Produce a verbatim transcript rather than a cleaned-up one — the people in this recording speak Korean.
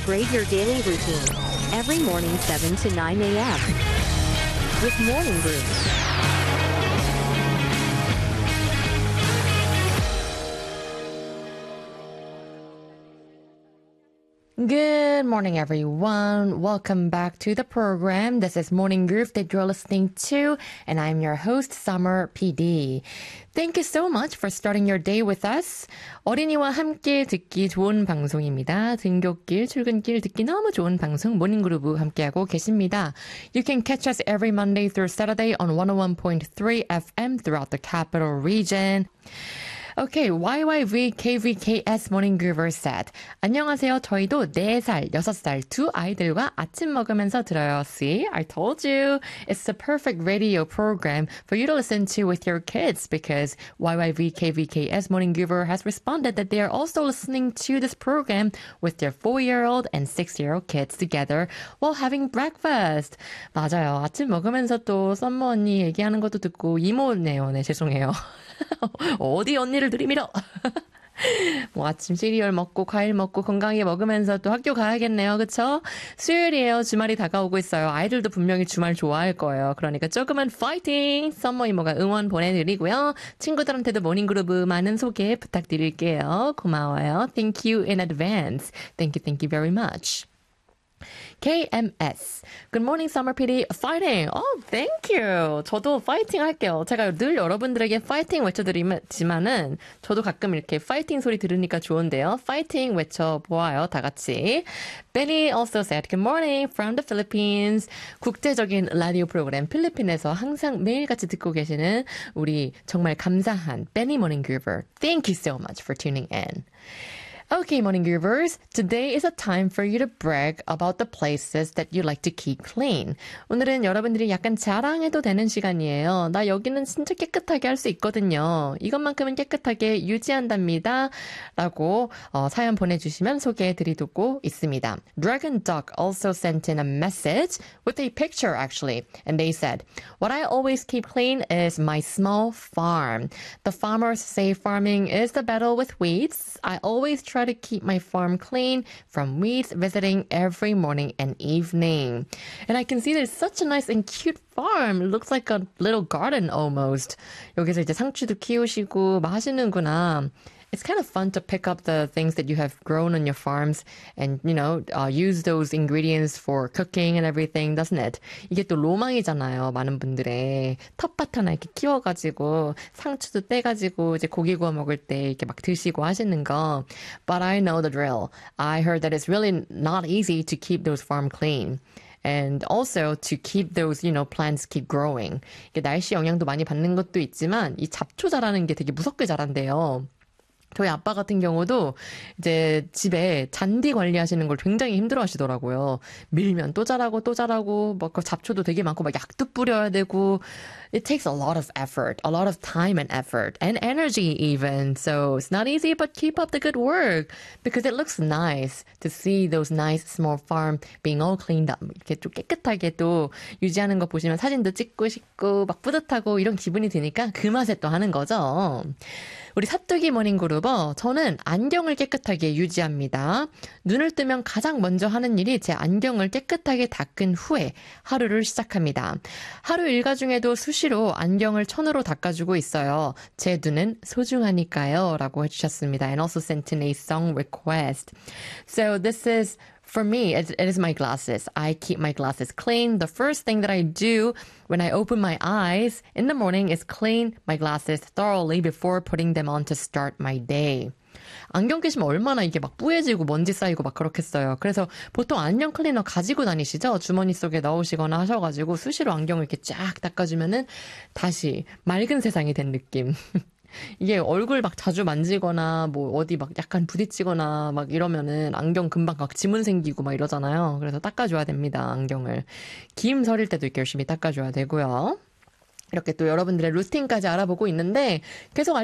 upgrade your daily routine. Every morning seven to nine a.m. with Morning Groove. Good morning, everyone. Welcome back to the program. This is Morning Groove that you're listening to, and I'm your host, Summer 피디. Thank you so much for starting your day with us. 어린이와 함께 듣기 좋은 방송입니다. 등굣길, 출근길 듣기 너무 좋은 방송 모닝 그루브 함께하고 계십니다. You can catch us every Monday through Saturday on one oh one point three F M throughout the capital region. Okay, Y Y V K V K S Morning Groover said, 안녕하세요. 저희도 네 살, 여섯 살 두 아이들과 아침 먹으면서 들어요. See, I told you. It's the perfect radio program for you to listen to with your kids because Y Y V K V K S Morning Groover has responded that they are also listening to this program with their four-year-old and six-year-old kids together while having breakfast. 맞아요. 아침 먹으면서 또 썸머 언니 얘기하는 것도 듣고 이모네요. 네, 죄송해요. 어디 언니를 들이밀어. 뭐 아침 시리얼 먹고 과일 먹고 건강하게 먹으면서 또 학교 가야겠네요. 그쵸? 수요일이에요. 주말이 다가오고 있어요. 아이들도 분명히 주말 좋아할 거예요. 그러니까 조금은 파이팅! 썸머 이모가 응원 보내드리고요. 친구들한테도 모닝그루브 많은 소개 부탁드릴게요. 고마워요. Thank you in advance. Thank you, thank you very much. K M S. Good morning, Summer 피디. Fighting. Oh, thank you. 저도 파이팅 할게요. 제가 늘 여러분들에게 파이팅 외쳐드리지만은 저도 가끔 이렇게 파이팅 소리 들으니까 좋은데요. 파이팅 외쳐보아요. 다 같이. Benny also said, Good morning from the Philippines. 국제적인 라디오 프로그램 필리핀에서 항상 매일같이 듣고 계시는 우리 정말 감사한 Benny Morning Groover. Thank you so much for tuning in. Okay, Morning Groovers, today is a time for you to brag about the places that you like to keep clean. 오늘은 여러분들이 약간 자랑해도 되는 시간이에요. 나 여기는 진짜 깨끗하게 할 수 있거든요. 이것만큼은 깨끗하게 유지한답니다. 라고 어, 사연 보내주시면 소개해드리고 있습니다. Dragon Duck also sent in a message with a picture actually. And they said, What I always keep clean is my small farm. The farmers say farming is the battle with weeds. I always try to keep my farm clean from weeds visiting every morning and evening. And I can see there's such a nice and cute farm. It looks like a little garden almost. 여기서 이제 상추도 키우시고 뭐 하시는구나. It's kind of fun to pick up the things that you have grown on your farms and, you know, uh, use those ingredients for cooking and everything, doesn't it? 이게 또 로망이잖아요. 많은 분들의 텃밭 하나 이렇게 키워가지고 상추도 떼가지고 이제 고기 구워 먹을 때 이렇게 막 드시고 하시는 거. But I know the drill. I heard that it's really not easy to keep those farm clean. And also to keep those, you know, plants keep growing. 이게 날씨 영향도 많이 받는 것도 있지만 이 잡초 자라는 게 되게 무섭게 자란대요. 저희 아빠 같은 경우도 이제 집에 잔디 관리하시는 걸 굉장히 힘들어 하시더라고요. 밀면 또 자라고 또 자라고 막 잡초도 되게 많고 막 약도 뿌려야 되고 It takes a lot of effort, a lot of time and effort and energy even. So it's not easy, but keep up the good work because it looks nice to see those nice small farm being all cleaned up. 이렇게 좀 깨끗하게 또 유지하는 거 보시면 사진도 찍고 싶고 막 뿌듯하고 이런 기분이 드니까 그 맛에 또 하는 거죠. 우리 사뚜기 모닝그루버, 저는 안경을 깨끗하게 유지합니다. 눈을 뜨면 가장 먼저 하는 일이 제 안경을 깨끗하게 닦은 후에 하루를 시작합니다. 하루 일과 중에도 수시로 안경을 천으로 닦아주고 있어요. 제 눈은 소중하니까요. 라고 해주셨습니다. And also sent in a song request. So this is... For me, it, it is my glasses. I keep my glasses clean. The first thing that I do when I open my eyes in the morning is clean my glasses thoroughly before putting them on to start my day. 안경 끼시면 얼마나 이게 막 뿌얘지고 먼지 쌓이고 막 그렇겠어요. 그래서 보통 안경 클리너 가지고 다니시죠? 주머니 속에 넣으시거나 하셔가지고 수시로 안경을 이렇게 쫙 닦아주면은 다시 맑은 세상이 된 느낌. 이게 얼굴 막 자주 만지거나 뭐 어디 막 약간 부딪히거나 막 이러면은 안경 금방 막 지문 생기고 막 이러잖아요. 그래서 닦아줘야 됩니다, 안경을. 김 서릴 때도 이렇게 열심히 닦아줘야 되고요. 이렇게 또 여러분들의 루틴까지 알아보고 있는데 계속